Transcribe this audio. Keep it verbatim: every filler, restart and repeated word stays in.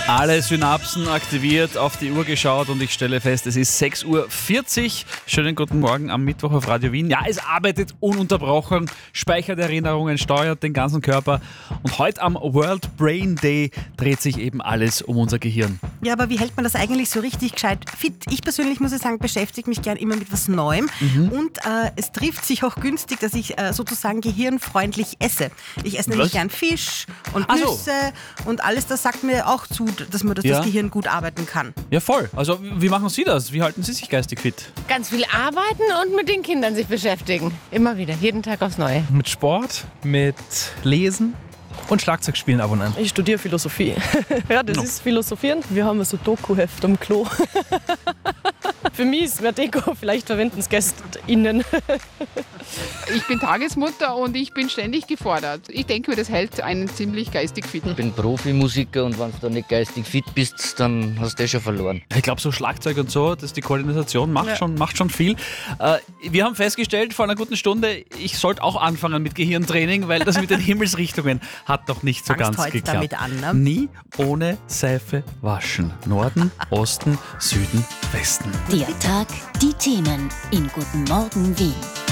Alle Synapsen aktiviert, auf die Uhr geschaut und ich stelle fest, es ist sechs Uhr vierzig. Schönen guten Morgen am Mittwoch auf Radio Wien. Ja, es arbeitet ununterbrochen, speichert Erinnerungen, steuert den ganzen Körper. Und heute am World Brain Day dreht sich eben alles um unser Gehirn. Ja, aber wie hält man das eigentlich so richtig gescheit fit? Ich persönlich, muss ich sagen, beschäftige mich gern immer mit was Neuem. Mhm. Und äh, es trifft sich auch günstig, dass ich äh, sozusagen gehirnfreundlich esse. Ich esse nämlich Was? gern Fisch und Ach so. Nüsse und alles, das sagt mir auch zu, dass man das, Ja. das Gehirn gut arbeiten kann. Ja, voll. Also, wie machen Sie das? Wie halten Sie sich geistig fit? Ganz viel arbeiten und mit den Kindern sich beschäftigen. Immer wieder, jeden Tag aufs Neue. Mit Sport, mit Lesen und Schlagzeug spielen ab und an. Ich studiere Philosophie. Ja, das No. ist Philosophieren. Wir haben so Doku-Heft am Klo. Für mich ist mehr Deko, vielleicht verwenden es GästInnen. Ich bin Tagesmutter und ich bin ständig gefordert. Ich denke mir, das hält einen ziemlich geistig fit. Ich bin Profimusiker und wenn du da nicht geistig fit bist, dann hast du eh schon verloren. Ich glaube, so Schlagzeug und so, dass die Koordination macht, Ja. schon, macht schon viel. Äh, wir haben festgestellt vor einer guten Stunde, ich sollte auch anfangen mit Gehirntraining, weil das mit den Himmelsrichtungen hat noch nicht so Fangst ganz heute geklappt. damit an, ne? Nie ohne Seife waschen. Norden, Osten, Süden, Westen. Der Tag, die Themen in Guten Morgen Wien.